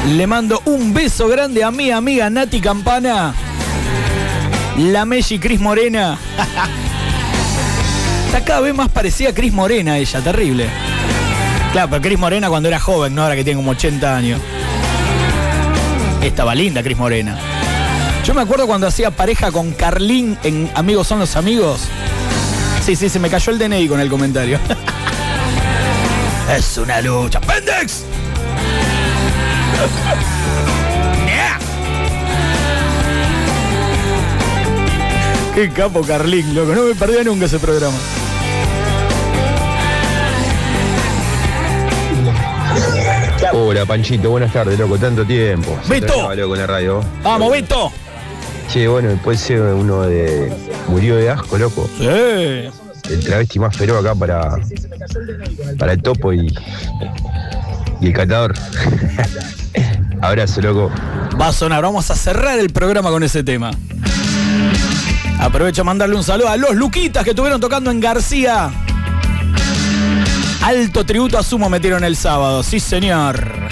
Le mando un beso grande a mi amiga Nati Campana. La Meshi Cris Morena. Está cada vez más parecida a Cris Morena ella, terrible. Claro, pero Cris Morena cuando era joven, no ahora que tiene como 80 años. Estaba linda Cris Morena. Yo me acuerdo cuando hacía pareja con Carlín en Amigos son los amigos. Sí, se me cayó el DNI con el comentario. Es una lucha. ¡Pendex! Qué capo Carlín, loco. No me perdía nunca ese programa. Hola Panchito, buenas tardes, loco, tanto tiempo. ¡Beto! Loco, en la radio. ¡Vamos, Beto! Che, bueno, después ser uno de... Murió de asco, loco. Sí. El travesti más feroz acá para el Topo y el Catador. Abrazo, loco. Va a sonar, vamos a cerrar el programa con ese tema. Aprovecho a mandarle un saludo a los Luquitas que estuvieron tocando en García. Alto tributo a Sumo metieron el sábado, sí señor.